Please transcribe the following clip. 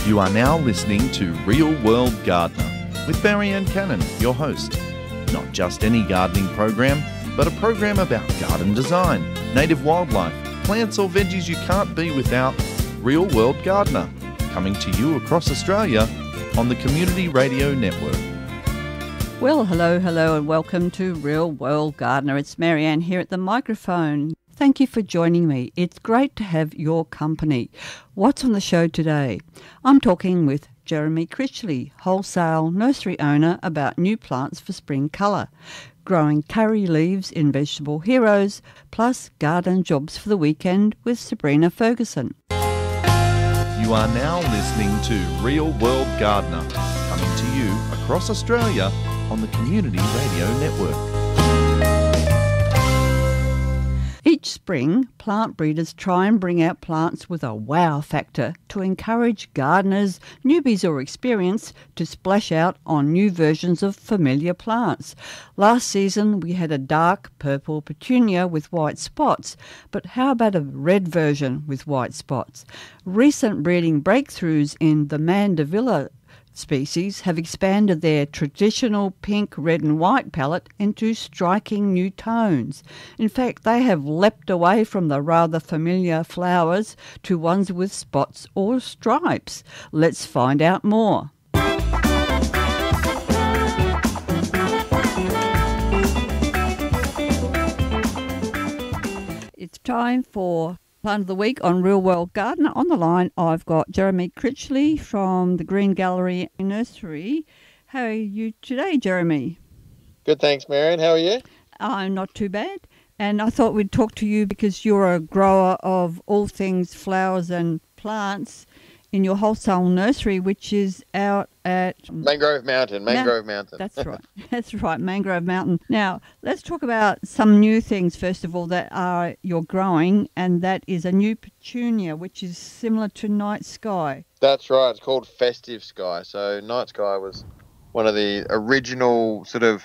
You are now listening to Real World Gardener with Marianne Cannon, your host. Not just any gardening program, but a program about garden design, native wildlife, plants or veggies you can't be without. Real World Gardener, coming to you across Australia on the Community Radio Network. Well, hello, and welcome to Real World Gardener. It's Marianne here at the microphone. Thank you for joining me. It's great to have your company. What's on the show today? I'm talking with Jeremy Critchley, wholesale nursery owner, about new plants for spring colour, growing curry leaves in Vegetable Heroes, plus garden jobs for the weekend with Sabrina Ferguson. You are now listening to Real World Gardener, coming to you across Australia on the Community Radio Network. Each spring, plant breeders try and bring out plants with a wow factor to encourage gardeners, newbies or experienced, to splash out on new versions of familiar plants. Last season, we had a dark purple petunia with white spots, but how about a red version with white spots? Recent breeding breakthroughs in the Mandevilla species have expanded their traditional pink, red and white palette into striking new tones. In fact, they have leapt away from the rather familiar flowers to ones with spots or stripes. Let's find out more. It's time for Plant of the Week on Real World Gardener. On the line, I've got Jeremy Critchley from the Green Gallery Nursery. How are you today, Jeremy? Good, thanks, Marianne. How are you? I'm not too bad. And I thought we'd talk to you because you're a grower of all things flowers and plants in your wholesale nursery, which is out at Mangrove Mountain. That's right. That's right, Mangrove Mountain. Now, let's talk about some new things, first of all, that you're growing, and that is a new petunia, which is similar to Night Sky. That's right. It's called Festive Sky. So Night Sky was one of the original sort of